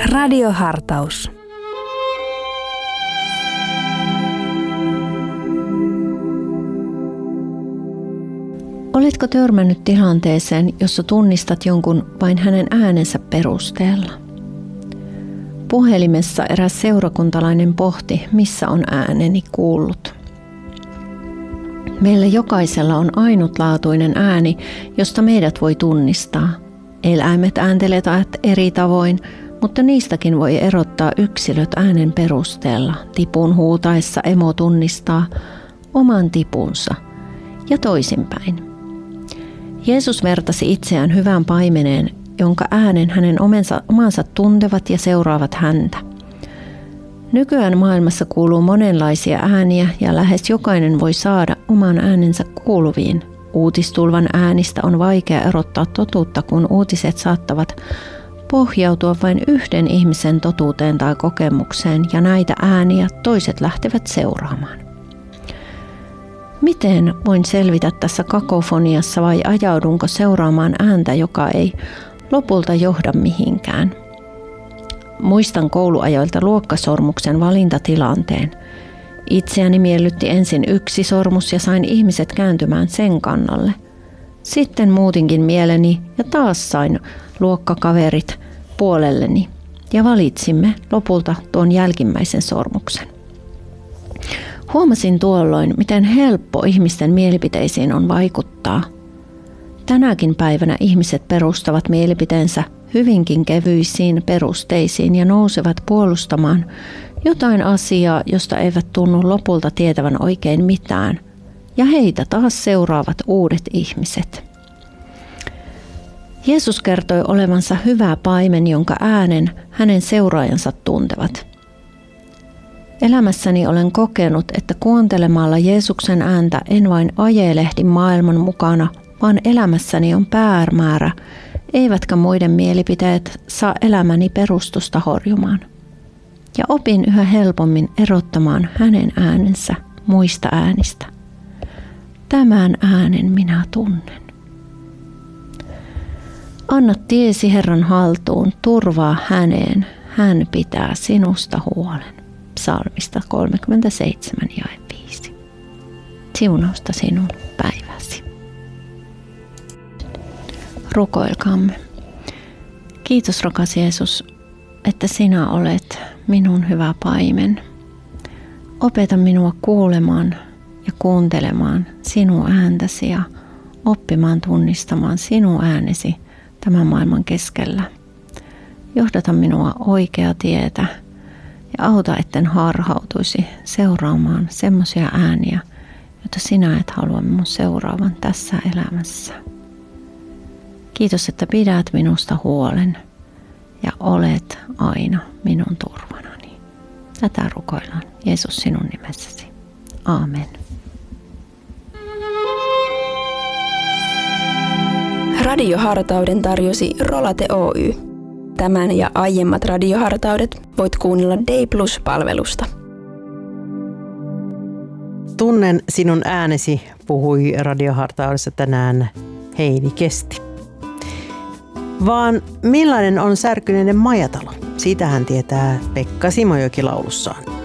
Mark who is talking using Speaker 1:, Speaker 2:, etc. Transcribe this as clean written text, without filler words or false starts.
Speaker 1: Radiohartaus.
Speaker 2: Oletko törmännyt tilanteeseen, jossa tunnistat jonkun vain hänen äänensä perusteella? Puhelimessa eräs seurakuntalainen pohti, missä on ääneni kuullut. Meillä jokaisella on ainutlaatuinen ääni, josta meidät voi tunnistaa. Eläimet ääntelevät eri tavoin, mutta niistäkin voi erottaa yksilöt äänen perusteella. Tipun huutaessa emo tunnistaa oman tipunsa ja toisinpäin. Jeesus vertasi itseään hyvään paimeneen, jonka äänen hänen omansa tuntevat ja seuraavat häntä. Nykyään maailmassa kuuluu monenlaisia ääniä ja lähes jokainen voi saada oman äänensä kuuluviin. Uutistulvan äänistä on vaikea erottaa totuutta, kun uutiset saattavat pohjautua vain yhden ihmisen totuuteen tai kokemukseen, ja näitä ääniä toiset lähtevät seuraamaan. Miten voin selvitä tässä kakofoniassa vai ajaudunko seuraamaan ääntä, joka ei lopulta johda mihinkään? Muistan kouluajoilta luokkasormuksen valintatilanteen. Itseäni miellytti ensin yksi sormus ja sain ihmiset kääntymään sen kannalle. Sitten muutinkin mieleni ja taas sain luokkakaverit puolelleni ja valitsimme lopulta tuon jälkimmäisen sormuksen. Huomasin tuolloin, miten helppo ihmisten mielipiteisiin on vaikuttaa. Tänäkin päivänä ihmiset perustavat mielipiteensä hyvinkin kevyisiin perusteisiin ja nousevat puolustamaan jotain asiaa, josta eivät tunnu lopulta tietävän oikein mitään, ja heitä taas seuraavat uudet ihmiset. Jeesus kertoi olevansa hyvä paimen, jonka äänen hänen seuraajansa tuntevat. Elämässäni olen kokenut, että kuuntelemalla Jeesuksen ääntä en vain ajelehdi maailman mukana, vaan elämässäni on päämäärä, eivätkä muiden mielipiteet saa elämäni perustusta horjumaan. Ja opin yhä helpommin erottamaan hänen äänensä muista äänistä. Tämän äänen minä tunnen. Anna tiesi Herran haltuun, turvaa häneen, hän pitää sinusta huolen. Psalmista 37 jae 5. Siunausta sinun päiväsi. Rukoilkaamme. Kiitos rakas Jeesus, että sinä olet minun hyvä paimen. Opeta minua kuulemaan ja kuuntelemaan sinun ääntäsi ja oppimaan tunnistamaan sinun äänesi tämän maailman keskellä. Johdata minua oikeaa tietä ja auta, etten harhautuisi seuraamaan semmoisia ääniä, joita sinä et halua minun seuraavan tässä elämässä. Kiitos, että pidät minusta huolen ja olet aina minun turvanani. Tätä rukoillaan Jeesus sinun nimessäsi. Aamen.
Speaker 3: Radiohartauden tarjosi Rolate Oy. Tämän ja aiemmat radiohartaudet voit kuunnella Day Plus-palvelusta.
Speaker 4: Tunnen sinun äänesi, puhui radiohartaudessa tänään Heini Kesti. Vaan millainen on Särkyneiden majatalo? Siitä hän tietää Pekka Simojoki laulussaan.